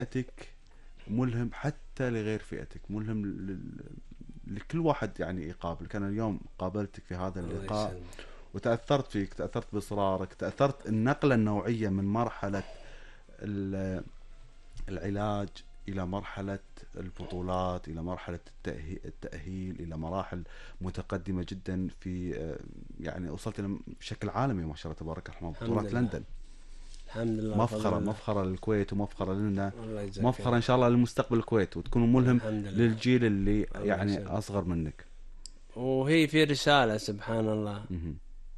فئتك ملهم حتى لغير فئتك، ملهم لكل واحد يعني يقابلك. أنا اليوم قابلتك في هذا الله اللقاء يسلمك. وتأثرت فيك، تأثرت بإصرارك، تأثرت النقلة النوعية من مرحلة العلاج إلى مرحلة البطولات، إلى مرحلة التأهيل، إلى مراحل متقدمة جدا في يعني وصلت إلى بشكل عالمي ما شاء الله تبارك الرحمن، الحمد بطولات لله. لندن. الحمد لله بفضل مفخرة، الله. مفخرة للكويت ومفخرة لنا، الله يجزاك مفخرة خير. إن شاء الله لمستقبل الكويت، وتكون ملهم الحمد لله. للجيل اللي الله يعني يسلمك. أصغر منك. وهي في رسالة سبحان الله. مهم.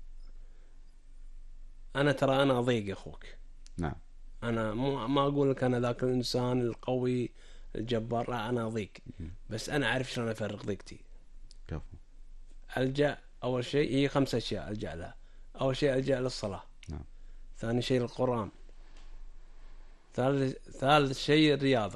أنا ترى أنا أضيق أخوك. نعم. أنا ما أقول لك أنا ذاك الإنسان القوي الجبار، لا أنا أضيق. بس أنا أعرف شلون أفرغ ضيقتي. كفو. ألجأ أول شيء، هي 5 أشياء ألجأ لها. أول شيء ألجأ للصلاة. نعم. ثاني شيء القرآن. ثالث شيء الرياضة.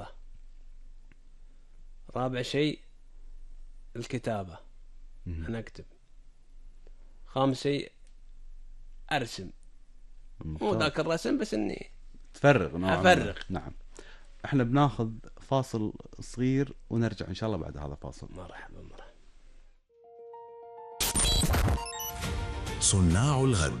رابع شيء الكتابة. أنا أكتب. خامس شيء أرسم. مو ذاك الرسم بس إني تفرغ نوعا ما. أفرغ. نعم. احنا بناخذ فاصل صغير ونرجع ان شاء الله بعد هذا الفاصل. مرحبا مرحبا. صناع الغد.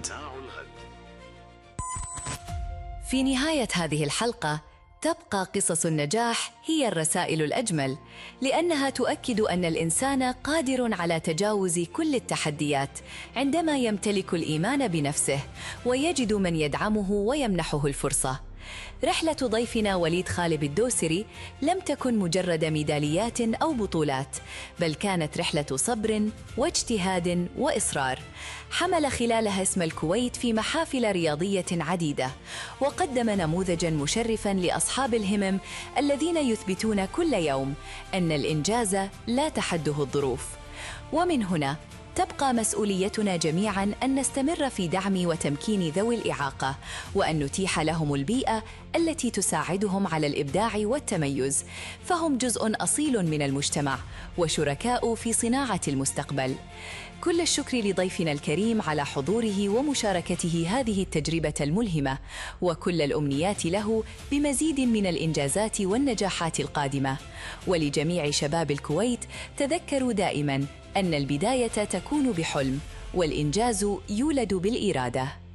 في نهاية هذه الحلقة تبقى قصص النجاح هي الرسائل الأجمل، لأنها تؤكد أن الإنسان قادر على تجاوز كل التحديات عندما يمتلك الإيمان بنفسه ويجد من يدعمه ويمنحه الفرصة. رحلة ضيفنا وليد خالب الدوسري لم تكن مجرد ميداليات أو بطولات، بل كانت رحلة صبر واجتهاد وإصرار، حمل خلالها اسم الكويت في محافل رياضية عديدة، وقدم نموذجاً مشرفاً لأصحاب الهمم الذين يثبتون كل يوم أن الإنجاز لا تحده الظروف. ومن هنا تبقى مسؤوليتنا جميعاً أن نستمر في دعم وتمكين ذوي الإعاقة، وأن نتيح لهم البيئة التي تساعدهم على الإبداع والتميز، فهم جزء أصيل من المجتمع وشركاء في صناعة المستقبل. كل الشكر لضيفنا الكريم على حضوره ومشاركته هذه التجربة الملهمة، وكل الأمنيات له بمزيد من الإنجازات والنجاحات القادمة. ولجميع شباب الكويت، تذكروا دائماً أن البداية تكون بحلم، والإنجاز يولد بالإرادة.